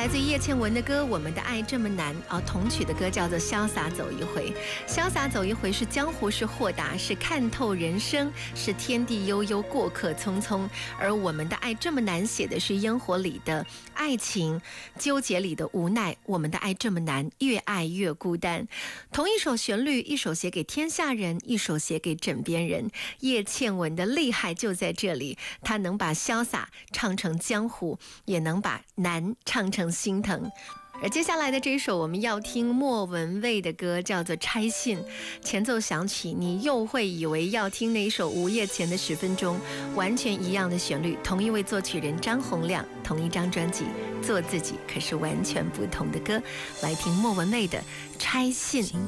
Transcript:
来自叶倩文的歌《我们的爱这么难》同曲的歌叫做《潇洒走一回》。潇洒走一回是江湖，是豁达，是看透人生，是天地悠悠，过客匆匆。而我们的爱这么难写的是烟火里的爱情，纠结里的无奈。我们的爱这么难，越爱越孤单。同一首旋律，一首写给天下人，一首写给枕边人。叶倩文的厉害就在这里，她能把潇洒唱成江湖，也能把难唱成心疼。而接下来的这一首我们要听莫文蔚的歌，叫做《拆信》。前奏响起，你又会以为要听那一首午夜前的10分钟，完全一样的旋律，同一位作曲人张洪量，同一张专辑做自己，可是完全不同的歌。来听莫文蔚的《拆信》。